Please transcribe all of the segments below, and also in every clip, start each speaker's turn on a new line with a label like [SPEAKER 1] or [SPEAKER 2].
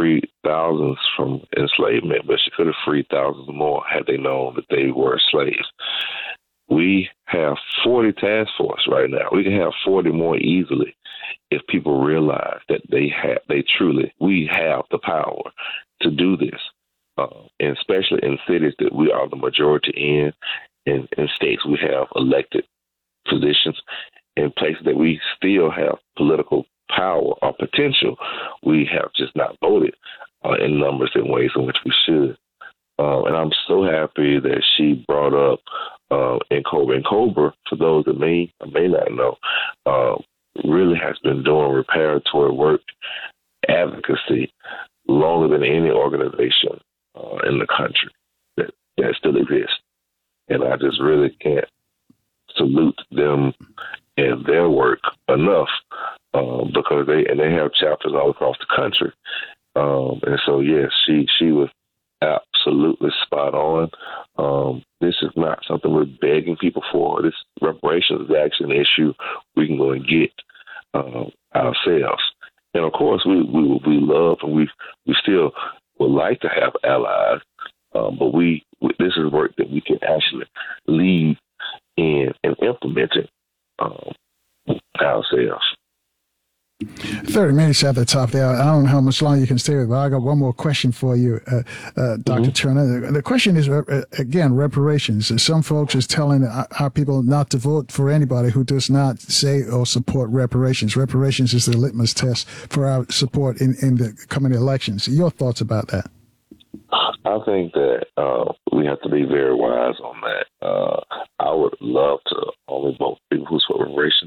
[SPEAKER 1] freed thousands from enslavement, but she could have freed thousands more had they known that they were slaves. We have 40 task force right now. We can have 40 more easily if people realize that we have the power to do this, and especially in cities that we are the majority in states we have elected positions, in places that we still have political power or potential. We have just not voted in numbers and ways in which we should. And I'm so happy that she brought up N'COBRA. And Cobra, for those that may or may not know, really has been doing reparatory work, advocacy, longer than any organization in the country that still exists. And I just really can't salute them and their work enough, because they have chapters all across the country. And so, yes, she was absolutely spot on. This is not something we're begging people for. This reparations is actually an issue we can go and get ourselves. And of course, we love and we still would like to have allies, but this is work that we can actually lead in and implement it ourselves.
[SPEAKER 2] 30 minutes at the top there. I don't know how much longer you can stay with, but I got one more question for you, Dr. Turner. The question is, again, reparations. Some folks is telling our people not to vote for anybody who does not say or support reparations. Reparations is the litmus test for our support in the coming elections. Your thoughts about that?
[SPEAKER 1] I think that we have to be very wise on that. I would love to only vote for people who support reparations.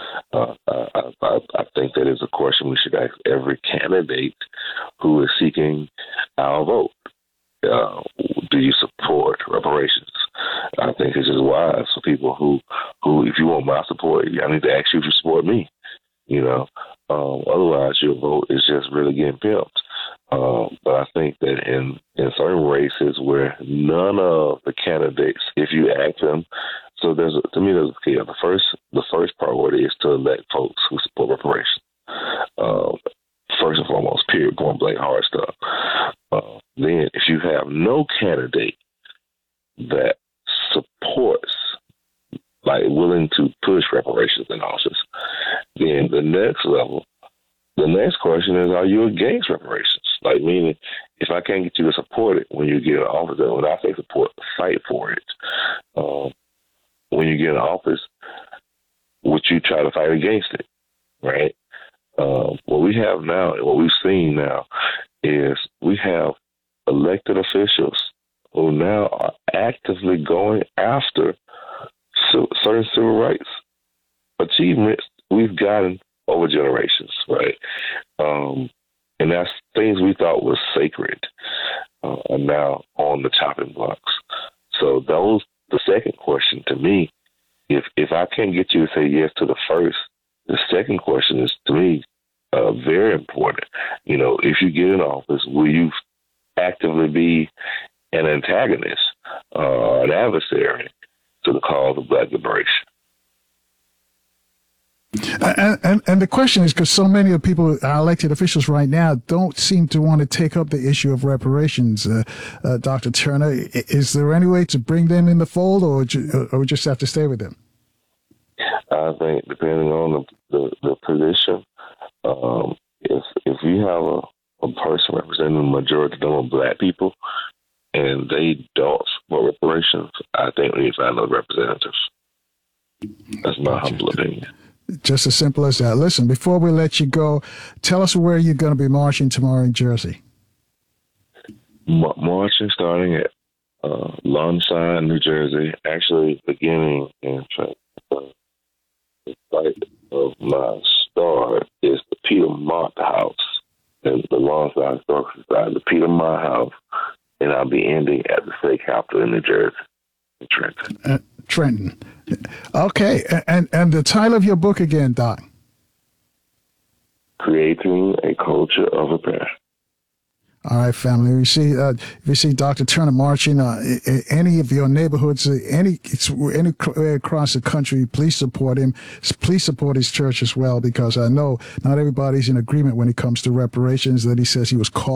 [SPEAKER 1] I think that is a question we should ask every candidate who is seeking our vote. Do you support reparations? I think it's just wise for people who if you want my support, I need to ask you if you support me. Otherwise your vote is just really getting pimped. But I think that in certain races where none of the candidates, if you ask them, so there's the first priority is to elect folks who support reparations. First and foremost, period, point blank, hard stuff. Then if you have no candidate that supports, like willing to push reparations in office, then the next question is, are you against reparations? Like, meaning, if I can't get you to support it when you get in office, then when I say support, fight for it. When you get in office, would you try to fight against it, right? What we have now and what we've seen now is we have elected officials who now are actively going after certain civil rights achievements we've gotten over generations, right? And that's things we thought was sacred are now on the chopping blocks. So the second question to me, if I can't get you to say yes to the first, the second question is, to me, very important. If you get in office, will you actively be an antagonist or an adversary to the cause of Black liberation?
[SPEAKER 2] And the question is, because so many of the people, our elected officials right now, don't seem to want to take up the issue of reparations. Dr. Turner, is there any way to bring them in the fold, or we just have to stay with them?
[SPEAKER 1] I think depending on the position, if you have a person representing the majority of Black people and they don't support reparations, I think we need to find those representatives. That's my humble opinion.
[SPEAKER 2] Just as simple as that. Listen, before we let you go, tell us where you're going to be marching tomorrow in Jersey.
[SPEAKER 1] Marching starting at Lawnside, New Jersey. Actually, beginning in the site of my start is the Peter Mott House, and the Lawnside Historical Society, the Peter Mott House, and I'll be ending at the state capitol in New Jersey, in Trenton.
[SPEAKER 2] Trenton. Okay, and the title of your book again, Doc?
[SPEAKER 1] Creating a Culture of Repair.
[SPEAKER 2] All right, family. If you see Dr. Turner marching any of your neighborhoods, anywhere across the country, please support him. Please support his church as well, because I know not everybody's in agreement when it comes to reparations, that he says he was called